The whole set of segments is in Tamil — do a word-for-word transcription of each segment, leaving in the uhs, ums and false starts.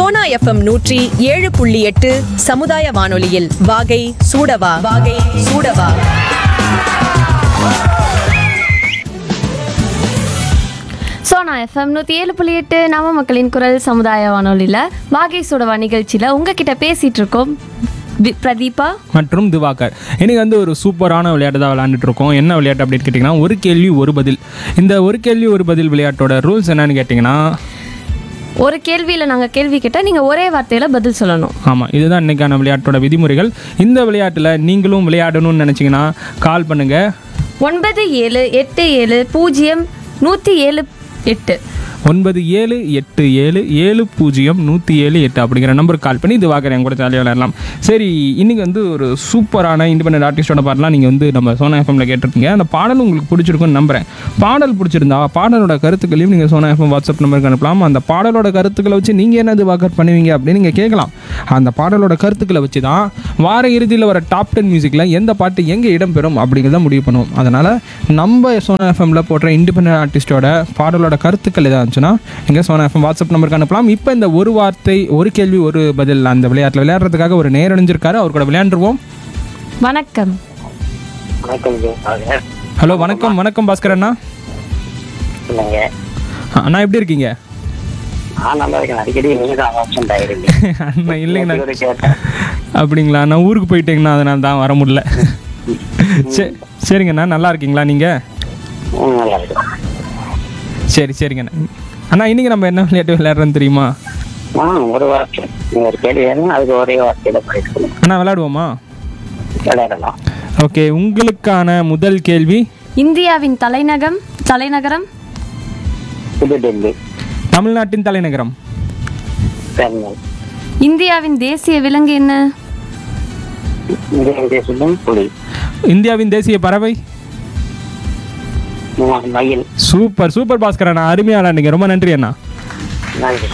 சோனா எஃப்எம் நூற்றி ஏழு புள்ளி எட்டு சமுதாய வானொலியில் வாகை சூடவா வாகை சூடவா. சோனா எஃப்எம் நூற்றி ஏழு புள்ளி எட்டு நம்ம மக்களின் குரல் சமுதாய வானொலியில் வாகை சூடவா நிகழ்ச்சியில் உங்ககிட்ட பேசிகிட்டு இருக்கோம் வி- பிரதீபா மற்றும் திவாகர். இன்னைக்கு வந்து ஒரு சூப்பரான விளையாட்டு தான் விளையாண்டுட்டு இருக்கோம். என்ன விளையாட்டு அப்படின்னு கேட்டிங்கன்னா, ஒரு கேள்வி ஒரு பதில். இந்த ஒரு கேள்வி ஒரு பதில் விளையாட்டோட ரூல்ஸ் என்னன்னு கேட்டிங்கன்னா, ஒரு கேள்வியில் நாங்கள் கேள்வி கேட்டால் நீங்கள் ஒரே வார்த்தையில் பதில் சொல்லணும். ஆமாம், இதுதான் இன்றைக்கான விளையாட்டோட விதிமுறைகள். இந்த விளையாட்டில் நீங்களும் விளையாடணும்னு நினச்சிங்கன்னா கால் பண்ணுங்கள். ஒன்பது ஏழு எட்டு ஏழு பூஜ்ஜியம் நூற்றி ஏழு எட்டு ஒன்பது ஏழு எட்டு ஏழு ஏழு பூஜ்ஜியம் நூற்றி ஏழு எட்டு அப்படிங்கிற நம்பருக்கு கால் பண்ணி இது வாக்குறேன் கூட ஜாலியாக விளையாடலாம். சரி, இன்றைக்கி வந்து ஒரு சூப்பரான இண்டிபெண்டன்ட் ஆர்டிஸ்டோட பாடலாம் நீங்கள் வந்து நம்ம சோனா எஃப்எம்ல கேட்டிருக்கீங்க. அந்த பாடல் உங்களுக்கு பிடிச்சிருக்குன்னு நம்புகிறேன். பாடல் பிடிச்சிருந்தா பாடலோட கருத்துக்களையும் நீங்கள் சோனா எஃப்எம் வாட்ஸ்அப் நம்பருக்கு அனுப்பலாம். அந்த பாடலோட கருத்துக்களை வச்சு நீங்கள் என்ன இது வாக்கர் பண்ணுவீங்க அப்படின்னு நீங்கள் கேட்கலாம். அந்த பாடலோட கருத்துக்களை வச்சு தான் வார இறுதியில் வர டாப் டென் மியூசிக்கில் எந்த பாட்டு எங்கே இடம்பெறும் அப்படிங்கிறத முடிவு பண்ணுவோம். அதனால் நம்ம சோனா எஃப்எம்ல போடுற இண்டிபெண்டன்ட் ஆர்டிஸ்டோட பாடலோட கருத்துக்கள் எதாவது இருந்துச்சுன்னா நீங்கள் சோனா எஃப்எம் வாட்ஸ்அப் நம்பருக்கு அனுப்பலாம். இப்போ இந்த ஒரு வார்த்தை ஒரு கேள்வி ஒரு பதில் அந்த விளையாட்டில் விளையாடுறதுக்காக ஒரு நேரம் அணிஞ்சிருக்காரு. அவர் கூட விளையாண்டுருவோம். வணக்கம். வணக்கம் ஜி. வாங்க. ஹலோ, வணக்கம். வணக்கம் பாஸ்கர் அண்ணா. இல்லைங்க. அண்ணா எப்படி இருக்கீங்க? நான் நல்லா இருக்கேன். அடிக்கடி நீங்க தான் ஆப்ஷன் ஆயிருங்க. அண்ணா இல்லைங்கண்ணா. ஒரு கேட்டேன். அப்படிங்களா? நான் ஊருக்கு போயிட்டேங்கண்ணா, அதனால தான் வர முடியல. சரி சரிங்கண்ணா, நல்லா இருக்கீங்களா நீங்கள்? ம், நல்லா இருக்கு. சரி சரிங்கண்ணா. அண்ணா இன்னைக்கு நம்ம என்ன விளையாட்டு விளையாடுறோன்னு தெரியுமா? ஆ, ஒரு வார்த்தை நீங்க ஒரு கேள்வி வேணும், அதுக்கு ஒரே வார்த்தையில பதில் அண்ணா விளையாடுவோமா? விளையாடலாம். ஓகே, உங்களுக்கான முதல் கேள்வி. இந்தியாவின் தலைநகம் தலைநகரம் புதுடெல்லி. தமிழ்நாட்டின் தலைநகரம். சென்னை. இந்தியாவின் தேசிய விலங்கு என்ன? இந்தியன் தேசம் புலி. இந்தியாவின் தேசிய பறவை. ம- மயில். சூப்பர் சூப்பர் பாஸ்கர் அண்ணா, அருமையாக விளையாண்டீங்க. ரொம்ப நன்றி அண்ணா. நன்றி.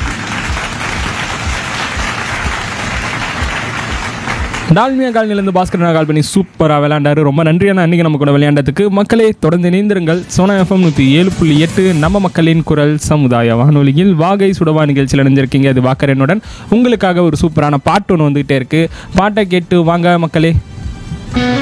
டால்மியா காலனிலேருந்து பாஸ்கர் அண்ணா கால் பண்ணி சூப்பராக விளையாண்டாரு. ரொம்ப நன்றி அண்ணா இன்றைக்கி நம்ம கூட விளையாண்டதுக்கு. மக்களே தொடர்ந்து இணைந்திருங்கள். சோனா எஃப்எம் நூற்றி ஏழு புள்ளி எட்டு நம்ம மக்களின் குரல் சமுதாய வானொலியில் வாகை சுடவா நிகழ்ச்சியில் இணைஞ்சிருக்கீங்க. அது வாக்கரனுடன் உங்களுக்காக ஒரு சூப்பரான பாட்டு ஒன்று வந்துகிட்டே இருக்குது. பாட்டை கேட்டு வாங்க மக்களே.